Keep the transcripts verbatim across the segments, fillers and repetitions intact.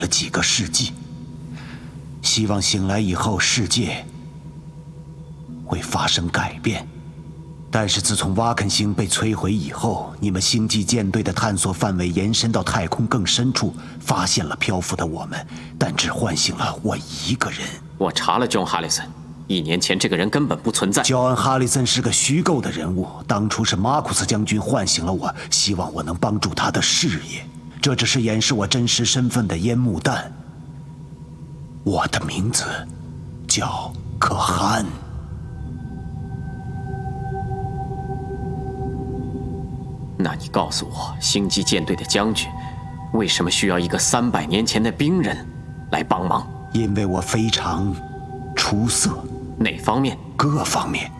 了几个世纪，希望醒来以后世界会发生改变。但是自从瓦肯星被摧毁以后，你们星际舰队的探索范围延伸到太空更深处，发现了漂浮的我们，但只唤醒了我一个人。 我查了 John Harrison， 一年前这个人根本不存在。 乔恩·哈里森是个虚构的人物，当初是马库斯将军唤醒了我，希望我能帮助他的事业。这只是掩饰我真实身份的烟幕弹。我的名字叫可汗。 那你告诉我，星际舰队的将军为什么需要一个三百年前的兵人来帮忙？ 因为我非常出色。 哪方面？ 各方面。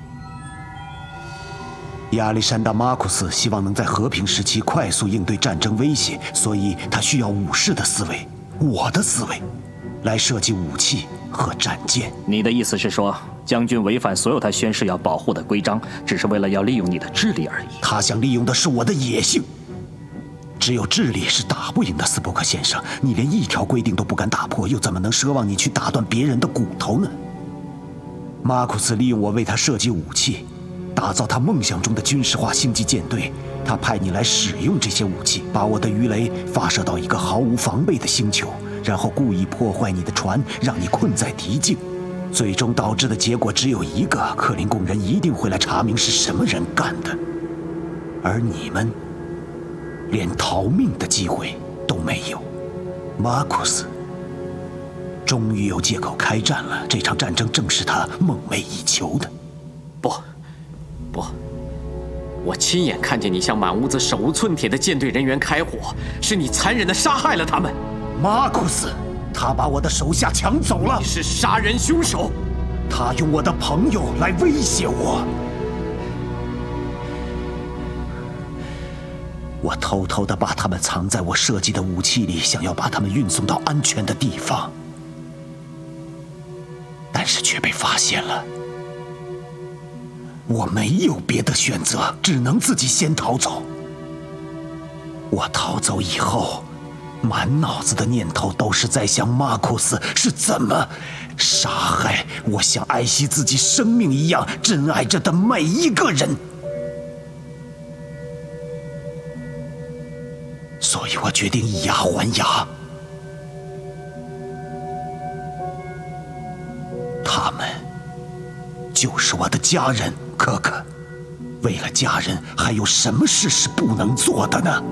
亚历山大·马库斯希望能在和平时期快速应对战争威胁，所以他需要武士的思维，我的思维，来设计武器和战舰。 你的意思是说，将军违反所有他宣誓要保护的规章，只是为了要利用你的智力而已？ 他想利用的是我的野性。只有智力是打不赢的，斯波克先生，你连一条规定都不敢打破，又怎么能奢望你去打断别人的骨头呢？马库斯利用我为他设计武器，打造他梦想中的军事化星际舰队。他派你来使用这些武器，把我的鱼雷发射到一个毫无防备的星球，然后故意破坏你的船，让你困在敌境。最终导致的结果只有一个：克林贡人一定会来查明是什么人干的，而你们连逃命的机会都没有。马库斯终于有借口开战了，这场战争正是他梦寐以求的。 不，不，我亲眼看见你向满屋子手无寸铁的舰队人员开火，是你残忍地杀害了他们。 马库斯，他把我的手下抢走了。 你是杀人凶手。 他用我的朋友来威胁我。我偷偷地把他们藏在我设计的武器里，想要把他们运送到安全的地方，但是却被发现了。我没有别的选择，只能自己先逃走。我逃走以后，满脑子的念头都是在想马库斯是怎么杀害我像爱惜自己生命一样珍爱着的每一个人。所以我决定以牙还牙。他们就是我的家人，可可。为了家人，还有什么事是不能做的呢？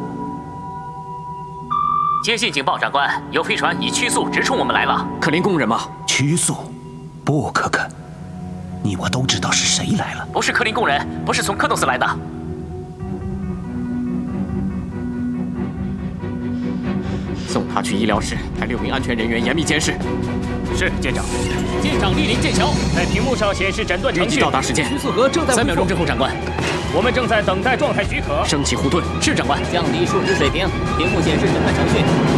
接信警报，长官，有飞船以曲速直冲我们来了。 克林贡人吗？ 曲速？不，可可，你我都知道是谁来了。 不是克林贡人，不是从科诺斯来的。 送他去医疗室，派六名安全人员严密监视。 是，舰长。舰长莅临舰桥，在屏幕上显示诊断程序。 预计到达时间。 曲速河正在三秒钟之后，长官。 我们正在等待状态许可。 升起护盾。是，长官。 降低数值水平，屏幕显示诊断程序。